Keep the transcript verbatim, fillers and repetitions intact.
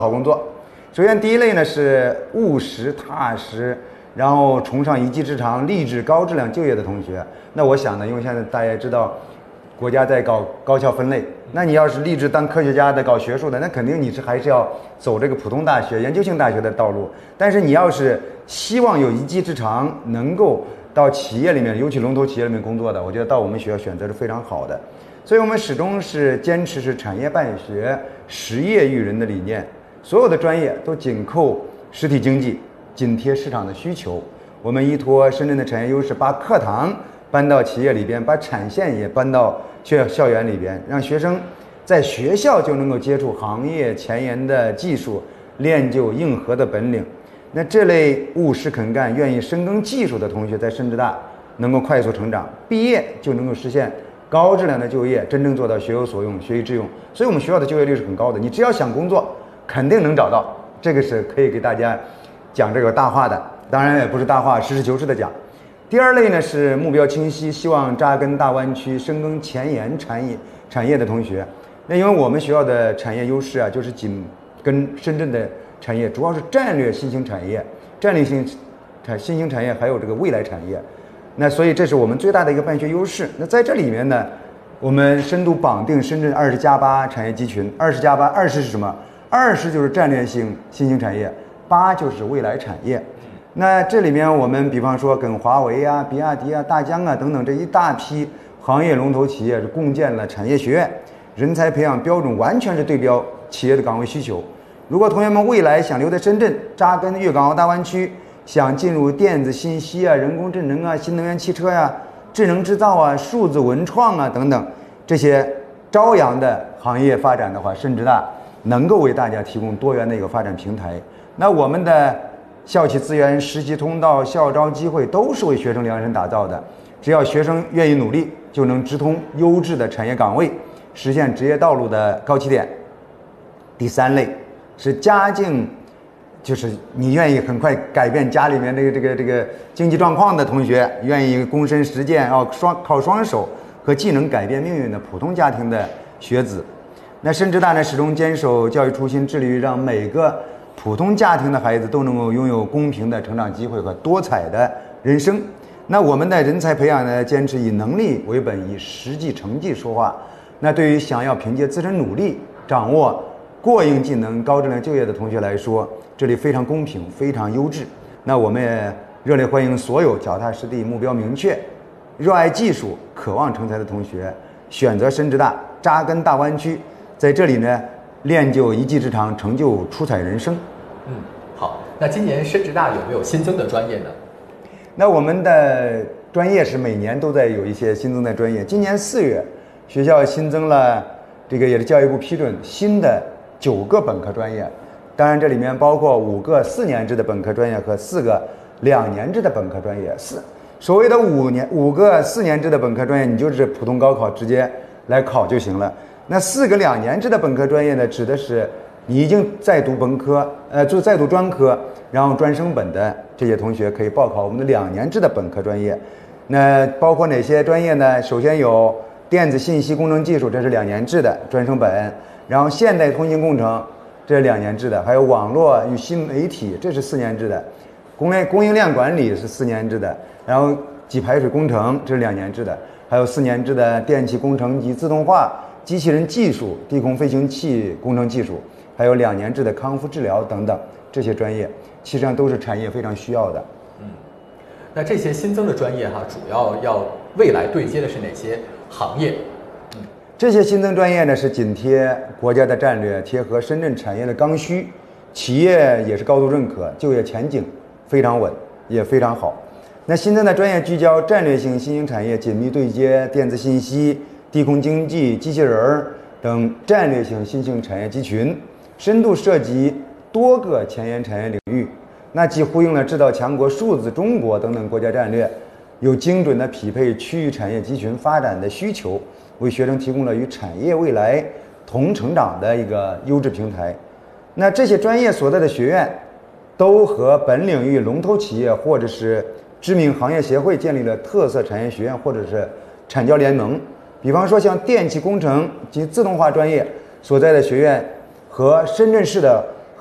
好工作。首先，第一类呢是务实踏实，然后崇尚一技之长，立志高质量就业的同学。那我想呢，因为现在大家也知道，国家在搞高校分类，那你要是立志当科学家的、搞学术的，那肯定你是还是要走这个普通大学、研究性大学的道路。但是你要是希望有一技之长，能够到企业里面，尤其龙头企业里面工作的，我觉得到我们学校选择是非常好的。所以我们始终是坚持是产业办学、实业育人的理念。所有的专业都紧扣实体经济，紧贴市场的需求。我们依托深圳的产业优势，把课堂搬到企业里边，把产线也搬到校校园里边，让学生在学校就能够接触行业前沿的技术，练就硬核的本领。那这类务实肯干、愿意深耕技术的同学，在深智大能够快速成长，毕业就能够实现高质量的就业，真正做到学有所用、学以致用。所以我们学校的就业率是很高的，你只要想工作，肯定能找到。这个是可以给大家讲这个大话的，当然也不是大话，实事求是的讲。第二类呢是目标清晰，希望扎根大湾区、深耕前沿产业产业的同学。那因为我们学校的产业优势啊，就是紧跟深圳的产业，主要是战略新兴产业、战略性产新兴产业，还有这个未来产业。那所以这是我们最大的一个办学优势。那在这里面呢，我们深度绑定深圳二十加八产业集群。二十加八，二十是什么？二十就是战略性新兴产业，八就是未来产业。那这里面我们比方说跟华为啊、比亚迪啊、大疆啊等等这一大批行业龙头企业是共建了产业学院，人才培养标准完全是对标企业的岗位需求。如果同学们未来想留在深圳，扎根粤港澳大湾区，想进入电子信息啊、人工智能啊、新能源汽车呀、啊、智能制造啊、数字文创啊等等这些朝阳的行业发展的话，深智大能够为大家提供多元的一个发展平台。那我们的校企资源、实习通道、校招机会都是为学生量身打造的，只要学生愿意努力，就能直通优质的产业岗位，实现职业道路的高起点。第三类是家境，就是你愿意很快改变家里面这个这个这个经济状况的同学，愿意躬身实践，要双靠双手和技能改变命运的普通家庭的学子。那深智大呢，始终坚守教育初心，致力于让每个普通家庭的孩子都能够拥有公平的成长机会和多彩的人生。那我们的人才培养呢，坚持以能力为本，以实际成绩说话。那对于想要凭借自身努力掌握过硬技能、高质量就业的同学来说，这里非常公平，非常优质。那我们也热烈欢迎所有脚踏实地、目标明确、热爱技术、渴望成才的同学选择深智大，扎根大湾区，在这里呢练就一技之长，成就出彩人生。 嗯，好。那今年深智大有没有新增的专业呢？ 那我们的专业是每年都在有一些新增的专业。今年四月，学校新增了这个也是教育部批准新的九个本科专业，当然这里面包括五个四年制的本科专业和四个两年制的本科专业。四所谓的五年五个四年制的本科专业，你就是普通高考直接来考就行了。那四个两年制的本科专业呢，指的是你已经在读本科，呃，就在读专科，然后专升本的这些同学可以报考我们的两年制的本科专业。那包括哪些专业呢？首先有电子信息工程技术，这是两年制的专升本，然后现代通信工程，这是两年制的，还有网络与新媒体，这是四年制的，供应供应链管理是四年制的，然后给排水工程这是两年制的，还有四年制的电气工程及自动化、机器人技术、低空飞行器工程技术，还有两年制的康复治疗等等，这些专业其实上都是产业非常需要的。 嗯，那这些新增的专业哈，主要要未来对接的是哪些行业？ 嗯，这些新增专业呢是紧贴国家的战略，贴合深圳产业的刚需，企业也是高度认可，就业前景非常稳，也非常好。那新增的专业聚焦战略性新兴产业，紧密对接电子信息、低空经济、机器人等战略性新兴产业集群，深度涉及多个前沿产业领域，那既呼应了制造强国、数字中国等等国家战略，有精准的匹配区域产业集群发展的需求，为学生提供了与产业未来同成长的一个优质平台。那这些专业所在的学院都和本领域龙头企业或者是知名行业协会建立了特色产业学院或者是产教联盟。比方说像电气工程及自动化专业所在的学院和深圳市的